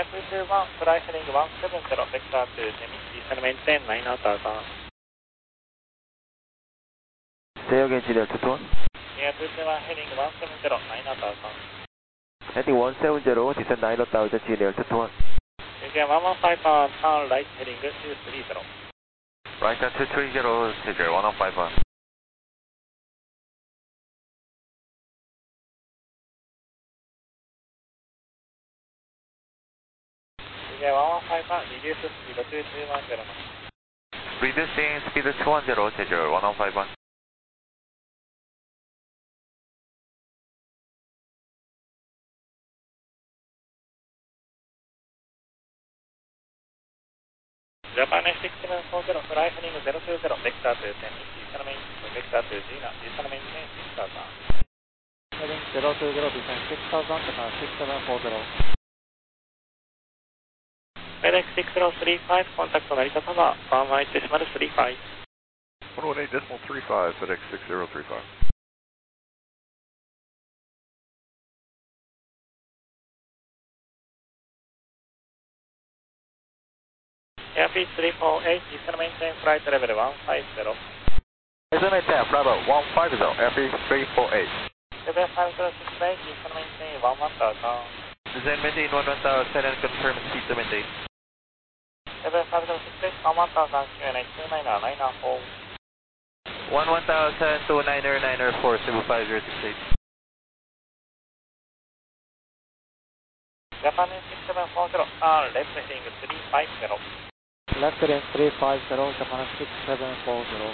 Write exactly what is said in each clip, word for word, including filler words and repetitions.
two two one, fly heading one seven zero, vector to Semi, descend maintain nine out thousand. Say again, Chile two two one. Yeah, two two one, heading one seven zero, nine out thousand. Heading one seven zero, descend nine thousand, Chile two two one. Yeah, one one five pound, turn right heading two three zero. Right at two three zero, Chile one one five one. Yeah, one one five pound, reduce speed two two one zero. Reducing speed two one zero, Chile one one five one. Japan six seven four zero, fly heading zero two zero, vector to Semi, descend maintain, vector to Gina, descend maintain six thousand. Heading zero two zero, descend six thousand, Japan six seven four zero. FedEx six zero three five, contact Narita Tower, one one eight decimal three five. one one eight decimal three five, FedEx six zero three five. Airbus three four eight, descend maintain flight level one five zero. Descend maintain flight level one five zero, Airbus three four eight. Level five zero six eight, descend maintain one one thousand. Descend maintain one one thousand and confirm speed to maintain. Level five zero six eight, one one thousand, Q N A two nine nine four. one one thousand, two nine nine four, Cebu five zero six eight. Japan six seven four zero, turn left heading three five zero. Left heading three five zero, Japan six seven four zero.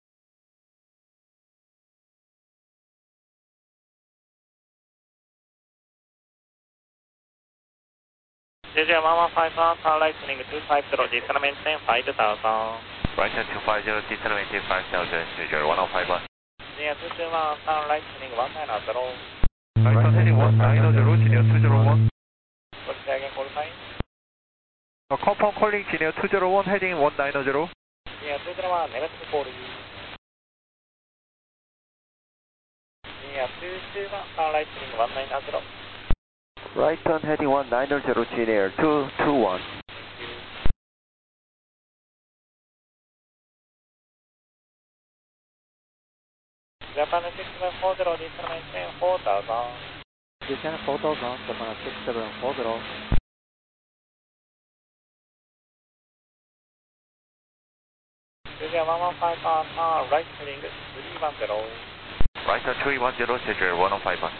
J J one one five one, turn right heading two five zero, descend maintain five thousand. Right at two five zero, descend maintain five thousand, Chile one one five one. Yeah, two two one, turn right heading one nine zero. Right at heading one nine zero, Chile two zero one. What's the again call sign? Uh, compound calling Chile two zero one, heading one nine zero. Yeah, two zero one, negative call. Yeah, two two one, turn right heading one nine zero. Right turn heading one nine zero, Chile two two one. Japan six seven four zero, descend maintain four thousand. Descend four thousand, Japan six seven four zero. one one five one, turn right heading three one zero. Right at three one zero, Chile one one five one.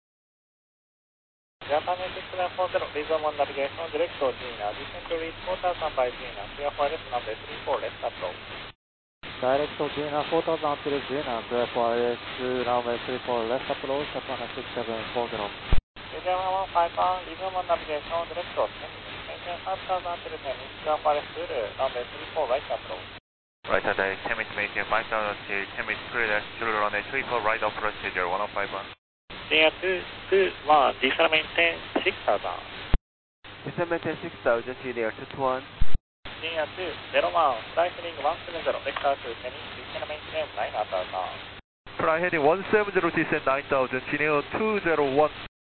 Japan six seven four zero, reason one navigation, direction Gina, descend to reach four thousand by Gina, clear for left number three four left approach. Direct to Gina, four thousand to Gina, clear for runway three four left approach, Japan six seven four zero. one one five one, reason one navigation, direction, maintain five thousand to Semi, clear for left runway three four right approach. Right at the ten minutes maintain five thousand, ten minutes clear left, through runway three four right approach, Chile one one five one. Yeah, two two one, descend maintain six thousand. Descend maintain six thousand, Chile two two one. Yeah, two zero one, fly heading one seven zero, vector to Semi, descend maintain nine thousand. Fly heading one seven zero, descend nine thousand, Chile two zero one.